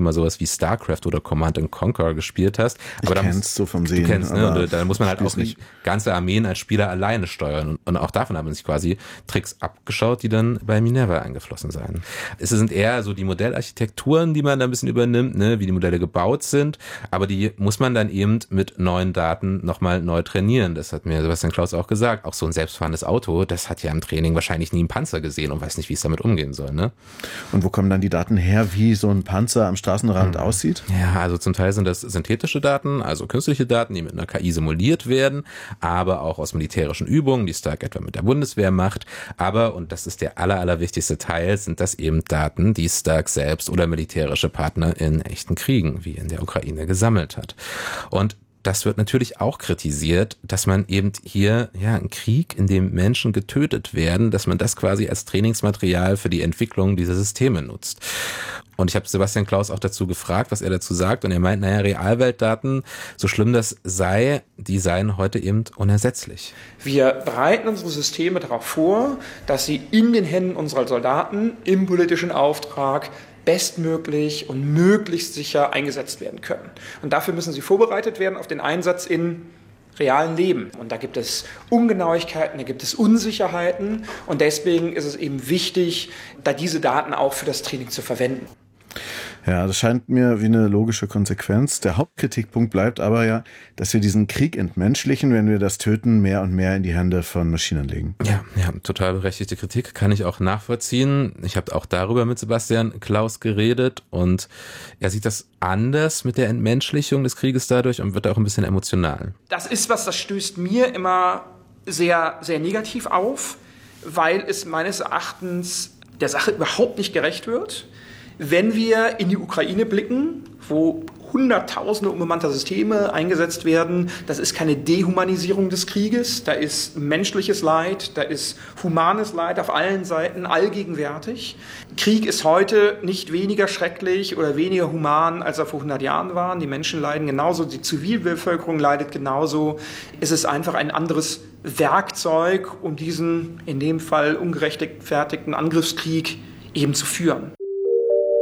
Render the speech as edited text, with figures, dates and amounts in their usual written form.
mal sowas wie StarCraft oder Command & Conquer gespielt hast. Aber ich kenn's so vom Sehen. Du kennst, ne? Und da muss man halt auch nicht ganze Armeen als Spieler alleine steuern. Und auch davon haben sich quasi Tricks abgeschaut, die dann bei Minerva eingeflossen seien. Es sind eher so die Modellarchitekturen, die man da ein bisschen übernimmt, ne? Wie die Modelle gebaut sind. Aber die muss man dann eben mit neuen Daten nochmal neu trainieren. Das hat mir Sebastian Klaus auch gesagt. Auch so ein selbstfahrendes Auto, das hat ja im Training wahrscheinlich nie einen Panzer gesehen und weiß nicht, wie es damit umgehen soll, ne? Und wo kommen dann die Daten her, wie so ein Panzer am Straßenrand aussieht? Ja, also zum Teil sind das synthetische Daten, also künstliche Daten, die mit einer KI simuliert werden, aber auch aus militärischen Übungen, die Stark etwa mit der Bundeswehr macht. Aber, und das ist der allerwichtigste Teil, sind das eben Daten, die Stark selbst oder militärische Partner in echten Kriegen, wie in der Ukraine, gesammelt hat. Und das wird natürlich auch kritisiert, dass man eben hier, einen Krieg, in dem Menschen getötet werden, dass man das quasi als Trainingsmaterial für die Entwicklung dieser Systeme nutzt. Und ich habe Sebastian Klaus auch dazu gefragt, was er dazu sagt. Und er meint, Realweltdaten, so schlimm das sei, die seien heute eben unersetzlich. Wir bereiten unsere Systeme darauf vor, dass sie in den Händen unserer Soldaten im politischen Auftrag bestmöglich und möglichst sicher eingesetzt werden können. Und dafür müssen sie vorbereitet werden auf den Einsatz in realen Leben. Und da gibt es Ungenauigkeiten, da gibt es Unsicherheiten. Und deswegen ist es eben wichtig, da diese Daten auch für das Training zu verwenden. Ja, das scheint mir wie eine logische Konsequenz. Der Hauptkritikpunkt bleibt aber ja, dass wir diesen Krieg entmenschlichen, wenn wir das Töten mehr und mehr in die Hände von Maschinen legen. Ja, total berechtigte Kritik, kann ich auch nachvollziehen. Ich habe auch darüber mit Sebastian Klaus geredet und er sieht das anders mit der Entmenschlichung des Krieges dadurch und wird auch ein bisschen emotional. Das ist was, das stößt mir immer sehr, sehr negativ auf, weil es meines Erachtens der Sache überhaupt nicht gerecht wird. Wenn wir in die Ukraine blicken, wo Hunderttausende unbemannter Systeme eingesetzt werden, das ist keine Dehumanisierung des Krieges, da ist menschliches Leid, da ist humanes Leid auf allen Seiten allgegenwärtig. Krieg ist heute nicht weniger schrecklich oder weniger human, als er vor 100 Jahren war. Die Menschen leiden genauso, die Zivilbevölkerung leidet genauso. Es ist einfach ein anderes Werkzeug, um diesen, in dem Fall ungerechtfertigten Angriffskrieg eben zu führen.